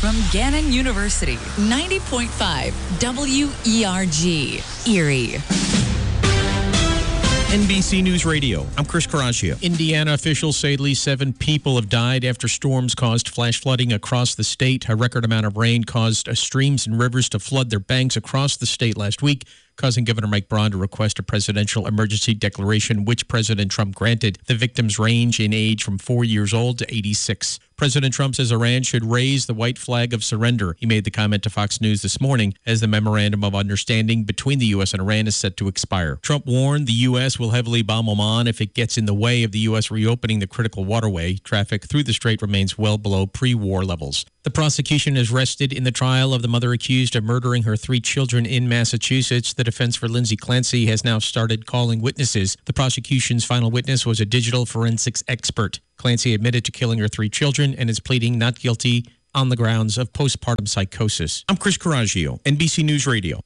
from Gannon University, 90.5 WERG, Erie. NBC News Radio, I'm Chris Caraccio. Indiana officials say at least 7 people have died after storms caused flash flooding across the state. A record amount of rain caused streams and rivers to flood their banks across the state last week, causing Governor Mike Braun to request a presidential emergency declaration, which President Trump granted. The victims range in age from 4 years old to 86. President Trump says Iran should raise the white flag of surrender. He made the comment to Fox News this morning as the memorandum of understanding between the U.S. and Iran is set to expire. Trump warned the U.S. will heavily bomb Oman if it gets in the way of the U.S. reopening the critical waterway. Traffic through the strait remains well below pre-war levels. The prosecution is rested in the trial of the mother accused of murdering her 3 children in Massachusetts. The defense for Lindsay Clancy has now started calling witnesses. The prosecution's final witness was a digital forensics expert. Clancy admitted to killing her 3 children and is pleading not guilty on the grounds of postpartum psychosis. I'm Chris Caraccio, NBC News Radio.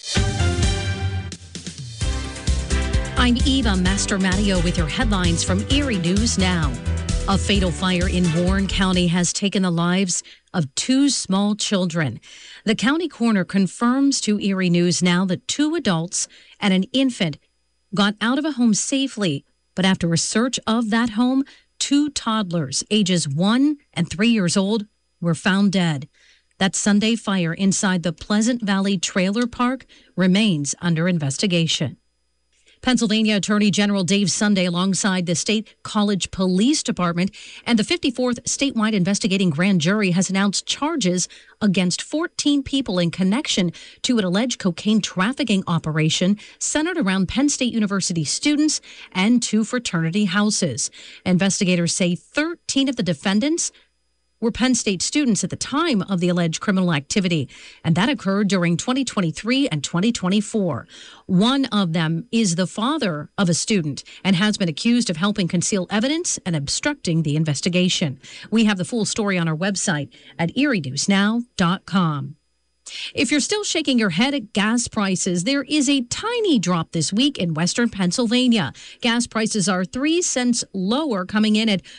I'm Eva Mastromattio with your headlines from Erie News Now. A fatal fire in Warren County has taken the lives of 2 small children. The county coroner confirms to Erie News Now that 2 adults and an infant got out of a home safely, but after a search of that home, 2 toddlers, ages 1 and 3 years old, were found dead. That Sunday fire inside the Pleasant Valley Trailer Park remains under investigation. Pennsylvania Attorney General Dave Sunday, alongside the State College Police Department and the 54th statewide investigating grand jury, has announced charges against 14 people in connection to an alleged cocaine trafficking operation centered around Penn State University students and 2 fraternity houses. Investigators say 13 of the defendants were Penn State students at the time of the alleged criminal activity, and that occurred during 2023 and 2024. One of them is the father of a student and has been accused of helping conceal evidence and obstructing the investigation. We have the full story on our website at erienewsnow.com. If you're still shaking your head at gas prices, there is a tiny drop this week in Western Pennsylvania. Gas prices are 3 cents lower, coming in at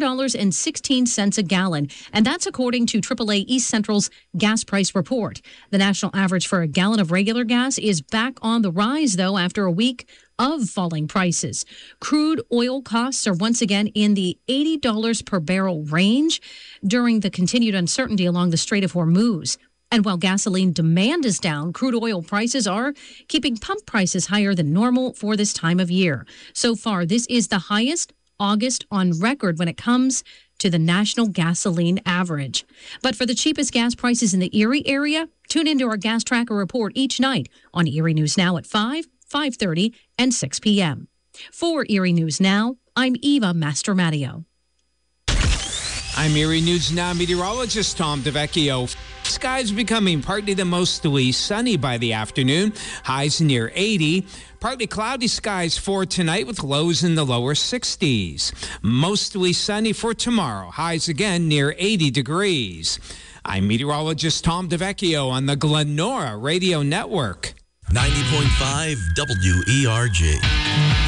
$4.16 a gallon. And that's according to AAA East Central's gas price report. The national average for a gallon of regular gas is back on the rise, though, after a week of falling prices. Crude oil costs are once again in the $80 per barrel range during the continued uncertainty along the Strait of Hormuz. And while gasoline demand is down, crude oil prices are keeping pump prices higher than normal for this time of year. So far, this is the highest August on record when it comes to the national gasoline average. But for the cheapest gas prices in the Erie area, tune into our Gas Tracker report each night on Erie News Now at 5, 5:30, and 6 p.m. For Erie News Now, I'm Eva Mastromattio. I'm Erie News Now meteorologist Tom DeVecchio. Skies becoming partly to mostly sunny by the afternoon. Highs near 80. Partly cloudy skies for tonight with lows in the lower 60s. Mostly sunny for tomorrow. Highs again near 80 degrees. I'm meteorologist Tom DeVecchio on the Glenora Radio Network. 90.5 WERG.